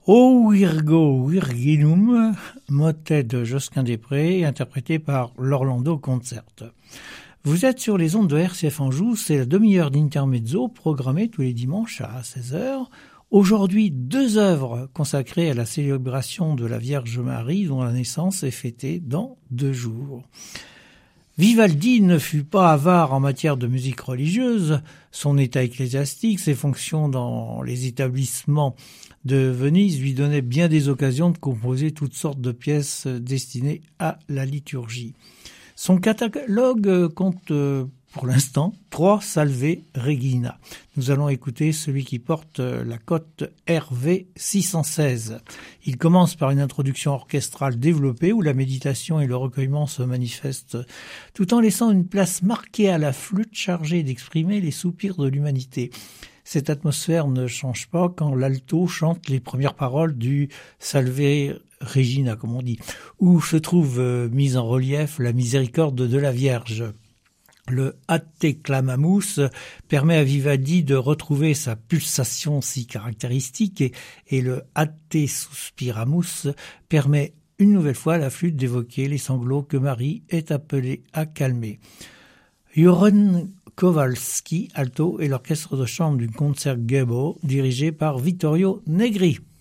O Virgo Virginum, motet de Josquin des Prés, interprété par l'Orlando Concert. Vous êtes sur les ondes de RCF Anjou, c'est la demi-heure d'intermezzo programmée tous les dimanches à 16h. Aujourd'hui, 2 œuvres consacrées à la célébration de la Vierge Marie dont la naissance est fêtée dans 2 jours. Vivaldi ne fut pas avare en matière de musique religieuse. Son état ecclésiastique, ses fonctions dans les établissements de Venise lui donnaient bien des occasions de composer toutes sortes de pièces destinées à la liturgie. Son catalogue compte pour l'instant 3 Salve Regina. Nous allons écouter celui qui porte la cote RV 616. Il commence par une introduction orchestrale développée où la méditation et le recueillement se manifestent tout en laissant une place marquée à la flûte chargée d'exprimer les soupirs de l'humanité. Cette atmosphère ne change pas quand l'alto chante les premières paroles du Salve Regina, comme on dit, où se trouve mise en relief la miséricorde de la Vierge. Le Ate Clamamus permet à Vivaldi de retrouver sa pulsation si caractéristique et le Ate Suspiramus permet une nouvelle fois à la flûte d'évoquer les sanglots que Marie est appelée à calmer. Kowalski, alto, et l'orchestre de chambre du Concertgebouw dirigé par Vittorio Negri.